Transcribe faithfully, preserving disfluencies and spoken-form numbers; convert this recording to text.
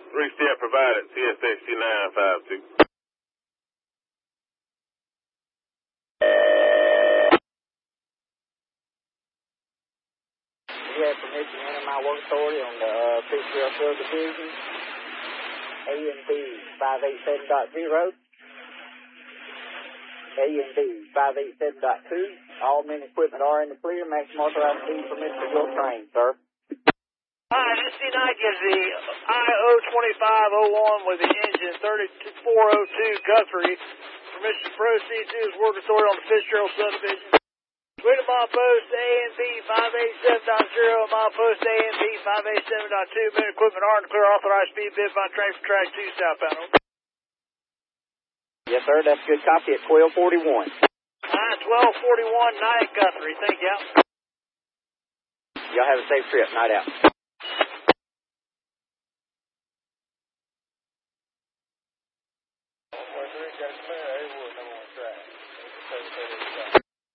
Restart provided, T S X T nine five two. You have permission to enter my work authority on the uh, Pittsfield subdivision, A and B five eight seven point zero, A and B five eight seven point two. All men equipment are in the clear. Maximum authorized speed permitted for your train, sir. Hi, this is nine gives the I O twenty-five oh one with the engine thirty-four oh two Guthrie. Permission to proceed to his work authority on the Fitzgerald subdivision. Wait a milepost A and B five eight seven point zero, milepost A and B five eight seven point two. Men equipment are in the clear. Authorized speed bid by train for track two southbound. Yes, sir. That's a good copy at twelve forty-one. Hi, twelve forty-one night Guthrie. Thank you. Y'all have a safe trip. Night out. Got a clear, Haywood, number one track.